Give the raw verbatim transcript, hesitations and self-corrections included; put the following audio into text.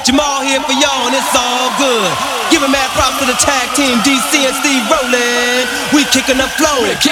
Jamal here for y'all and it's all good. Giving mad props to the tag team, D C and Steve Rowland. We kicking the flow.